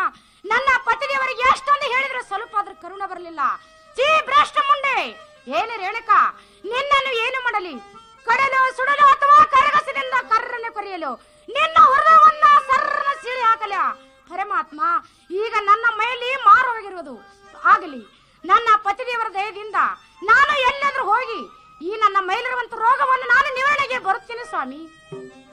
ನನ್ನ ಪತಿದೇವರಿಗೆ ಎಷ್ಟೊಂದು ಹೇಳಿದ್ರು ಸ್ವಲ್ಪ ಆದ್ರೂ ಕರುಣ ಬರಲಿಲ್ಲ. ಛೀ ಭ್ರಷ್ಟ ಮುಂಡೆ, ಏನು ರೇಣುಕ, ನಿನ್ನನ್ನು ಏನು ಮಾಡಲಿ? ಕಡಲು ಸುಡಲು ಅಥವಾ ಕರಗಸದಿಂದ ಕರ್ರನ್ನು ಕೊರೆಯಲು ನಿನ್ನ ಹೃದಯವನ್ನ ಸರ್ರನ ಸೀಳಿ ಹಾಕಲ ಪರಮಾತ್ಮ. ಈಗ ನನ್ನ ಮೈಲಿ ಮಾರು ಹೋಗಿರುವುದು ಆಗಲಿ. ನನ್ನ ಪತಿದೇವರ ದಯದಿಂದ ನಾನು ಎಲ್ಲಾದ್ರೂ ಹೋಗಿ ಈ ನನ್ನ ಮೈಲಿರುವಂತ ರೋಗವನ್ನು ನಾನು ನಿವಾರಣೆಗೆ ಬರುತ್ತೇನೆ ಸ್ವಾಮಿ.